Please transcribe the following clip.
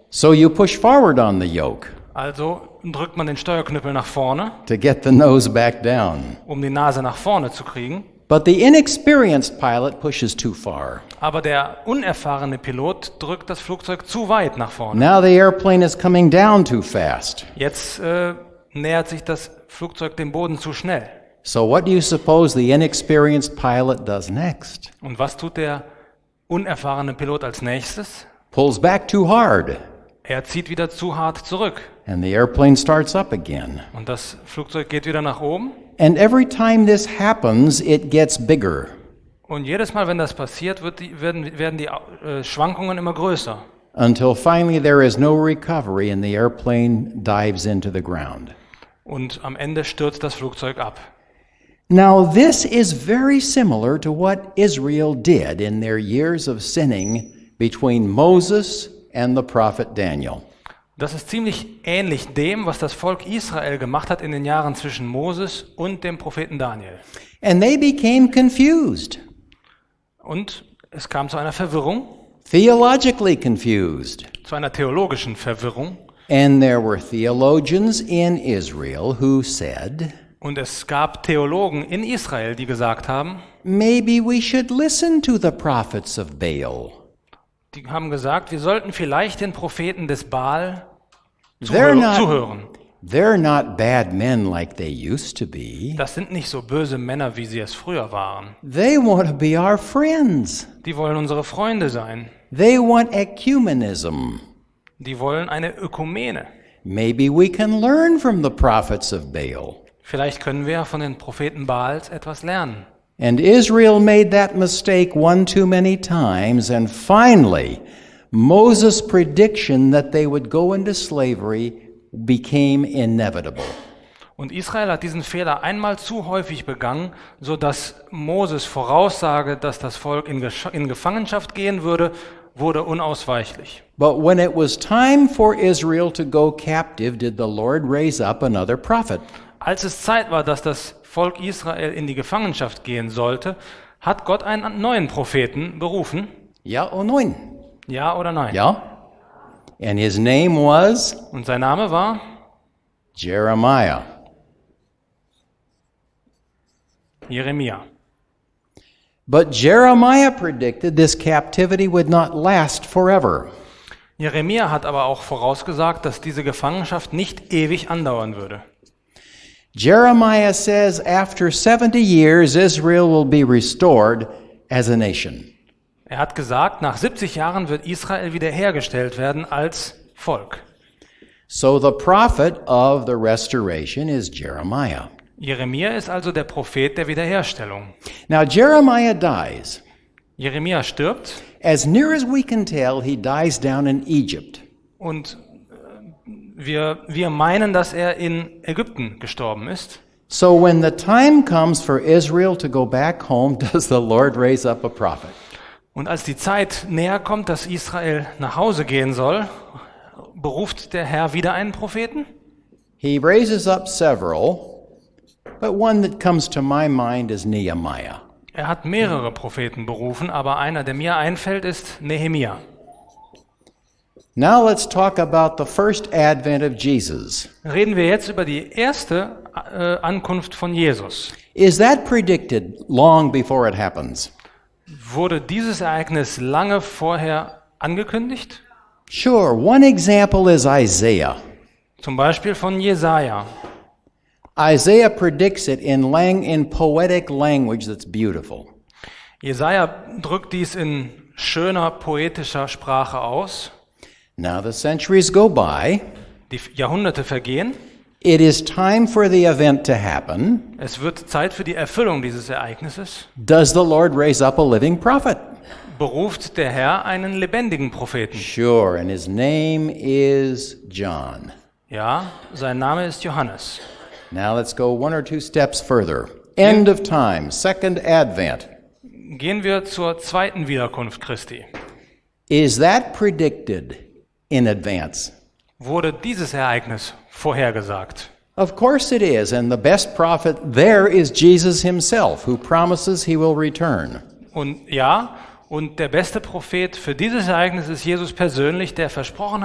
So you push forward on the yoke Also drückt man den Steuerknüppel nach vorne, to get the nose back down. um die Nase nach vorne zu kriegen. But the inexperienced pilot pushes too far. Aber der unerfahrene Pilot drückt das Flugzeug zu weit nach vorne. Now the airplane is coming down too fast. Jetzt nähert sich das Flugzeug dem Boden zu schnell. So what do you suppose the inexperienced pilot does next? Und was tut der unerfahrene Pilot als nächstes? Pulls back too hard, Er zieht wieder zu hart zurück. and the airplane starts up again. Und das Flugzeug geht wieder nach oben. And every time this happens, it gets bigger. Und jedes Mal, wenn das passiert, werden die Schwankungen immer größer. Until finally there is no recovery and the airplane dives into the ground. Und am Ende stürzt das Flugzeug ab. Now this is very similar to what Israel did in their years of sinning between Moses and the prophet Daniel. Das ist ziemlich ähnlich dem, was das Volk Israel gemacht hat in den Jahren zwischen Moses und dem Propheten Daniel. And they became confused, Und es kam zu einer Verwirrung, theologically confused. zu einer theologischen Verwirrung. And there were theologians in Israel who said, Und es gab Theologen in Israel, die gesagt haben, maybe we should listen to the prophets of Baal. die haben gesagt, wir sollten vielleicht den Propheten des Baal They're zuhören. not bad men like they used to be. Das sind nicht so böse Männer, wie sie es früher waren. They want to be our friends. Die wollen unsere Freunde sein. They want ecumenism. Die wollen eine Ökumene. Maybe we can learn from the prophets of Baal. Vielleicht können wir von den Propheten Baals etwas lernen. And Israel made that mistake one too many times, and finally, Moses' prediction that they would go into slavery became inevitable. Und Israel hat diesen Fehler einmal zu häufig begangen, sodass Moses Voraussage, dass das Volk in Gefangenschaft gehen würde, wurde unausweichlich. But when it was time for Israel to go captive, did the Lord raise up another prophet? Als es Zeit war, dass das Volk Israel in die Gefangenschaft gehen sollte, hat Gott einen neuen Propheten berufen. Ja or nein? Ja oder nein? Ja. And his name was Und sein Name war Jeremiah. Jeremia. But Jeremiah predicted this captivity would not last forever. Jeremia hat aber auch vorausgesagt, dass diese Gefangenschaft nicht ewig andauern würde. Jeremiah says after 70 years Israel will be restored as a nation. Er hat gesagt, nach 70 Jahren wird Israel wiederhergestellt werden als Volk. So the prophet of the restoration is Jeremiah. Jeremia ist also der Prophet der Wiederherstellung. Now Jeremiah dies. Jeremia stirbt As near as we can tell, he dies down in Egypt. und wir meinen, dass er in Ägypten gestorben ist. So when the time comes for Israel to go back home, does the Lord raise up a prophet? Und als die Zeit näher kommt, dass Israel nach Hause gehen soll, beruft der Herr wieder einen Propheten? He raises up several, but one that comes to my mind is Nehemiah. Er hat mehrere Propheten berufen, aber einer, der mir einfällt, ist Nehemia. Now let's talk about the first advent of Jesus. Reden wir jetzt über die erste Ankunft von Jesus. Is that predicted long before it happens? Wurde dieses Ereignis lange vorher angekündigt? Sure, one example is Isaiah. Zum Beispiel von Jesaja. Isaiah predicts it in poetic language that's beautiful. Jesaja drückt dies in schöner poetischer Sprache aus. Now the centuries go by. Die Jahrhunderte vergehen. It is time for the event to happen. Es wird Zeit für die Erfüllung dieses Ereignisses. Does the Lord raise up a living prophet? Beruft der Herr einen lebendigen Propheten. Sure, and his name is John. Ja, sein Name ist Johannes. Now let's go one or two steps further. End of time, second advent. Gehen wir zur zweiten Wiederkunft Christi. Is that predicted in advance? Wurde dieses Ereignis vorhergesagt? Of course it is, and the best prophet there is Jesus himself, who promises he will return. Und ja, und der beste Prophet für dieses Ereignis ist Jesus persönlich, der versprochen hat,